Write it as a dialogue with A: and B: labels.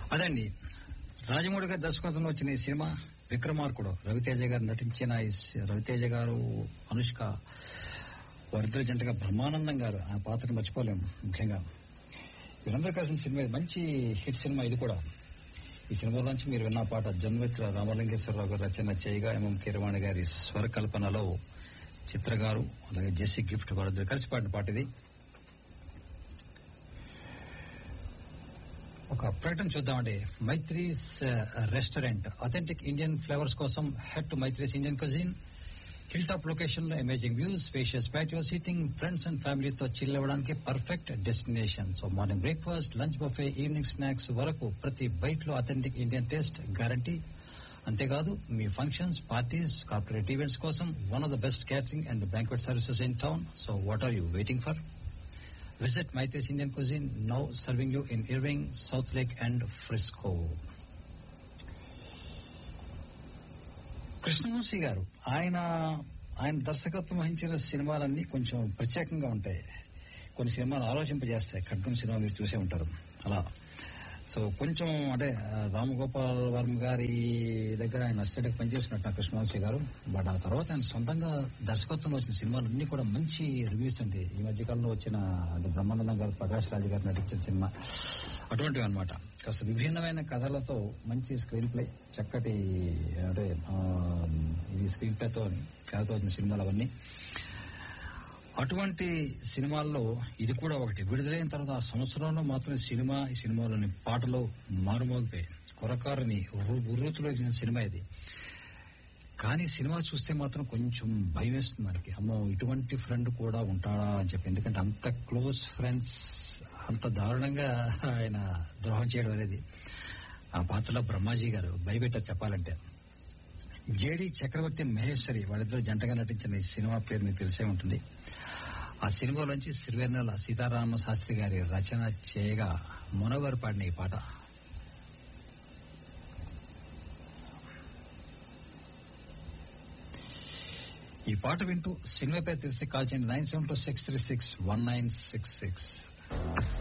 A: అదండి రాజమౌళి గారి దర్శకత్వంలో వచ్చిన ఈ సినిమా విక్రమార్కుడు. రవితేజ గారు నటించిన రవితేజ గారు, అనుష్క వారిద్దరు జంటగా బ్రహ్మానందం గారు ఆ పాత్రను మర్చిపోలేము. ముఖ్యంగా వీరందరూ కలిసిన సినిమా ఇది. మంచి హిట్ సినిమా ఇది కూడా. ఈ సినిమా నుంచి మీరు విన్న పాట జన్మిత్ర రామలింగేశ్వరరావు గారు రచన చేయగా ఎంఎం కీరవాణి గారి స్వరకల్పనలో చిత్ర గారు అలాగే జెస్సీ గిఫ్ట్ వారిద్దరు కలిసి పాడిన పాట ఇది. ఒక ప్రకటన చూద్దామండి. Maitri's restaurant authentic Indian flavours కోసం head to Maitri's Indian cuisine. Hill top location లో amazing views, spacious patio seating, friends and ఫ్యామిలీతో చిల్ అవ్వడానికి perfect destination. So morning breakfast, lunch buffet, evening snacks వరకు ప్రతి బైట్ లో అథెంటిక్ ఇండియన్ టేస్ట్ గ్యారంటీ. అంతేకాదు మీ functions, parties, corporate events కోసం one of the best catering and banquet services in town. So what are you waiting for? Visit Maitre's Indian Cuisine, now serving you in Irving, South Lake and Frisco. Krishna Vamsi గారు ఆయన దర్శకత్వం వహించిన సినిమాలన్నీ కొంచెం ప్రత్యేకంగా ఉంటాయి. కొన్ని సినిమాలు ఆలోచింపజేస్తాయి. ఖడ్గం సినిమా మీరు చూసే ఉంటారు. అలా సో కొంచెం అంటే రామగోపాల్ వర్మ గారి దగ్గర ఆయన అసిస్టెంట్ పనిచేసినట్టు కృష్ణవంశీ గారు. బట్ ఆ తర్వాత ఆయన సొంతంగా దర్శకత్వంలో వచ్చిన సినిమాలన్నీ కూడా మంచి రివ్యూస్ ఉంటాయి. ఈ మధ్యకాలంలో వచ్చిన బ్రహ్మానందం గారు, ప్రకాష్ రాజు గారు నటించిన సినిమా అటువంటివి అనమాట. కాస్త విభిన్నమైన కథలతో మంచి స్క్రీన్ ప్లే, చక్కటి అంటే ఈ స్క్రీన్ ప్లేతో కథతో వచ్చిన సినిమాలు అవన్నీ. అటువంటి సినిమాల్లో ఇది కూడా ఒకటి. విడుదలైన తర్వాత ఆ సంవత్సరంలో మాత్రమే ఈ సినిమాలోని పాటలు మారుమోగిపోయి కొరకారుని ఉర్రూతులో ఇచ్చిన సినిమా ఇది. కానీ సినిమా చూస్తే మాత్రం కొంచెం భయం వేస్తుంది మనకి. అమ్మో ఇటువంటి ఫ్రెండ్ కూడా ఉంటాడా అని చెప్పి. ఎందుకంటే అంత క్లోజ్ ఫ్రెండ్స్ అంత దారుణంగా ఆయన ద్రోహం చేయడం అనేది. ఆ పాత్రలో బ్రహ్మాజీ గారు భయపెట్టారు చెప్పాలంటే. జేడి చక్రవర్తి, మహేశ్వరి వాళ్ళిద్దరూ జంటగా నటించిన ఈ సినిమా పేరు మీకు తెలిసే ఉంటుంది. ఆ సినిమాలోంచి సిరివెన్నెల సీతారామ శాస్త్రి గారి రచన చేయగా మనోగారు పాడిన ఈ పాట. ఈ పాట వింటూ సినిమా పేరు తెలిసి కాల్ చేయండి 9726361966.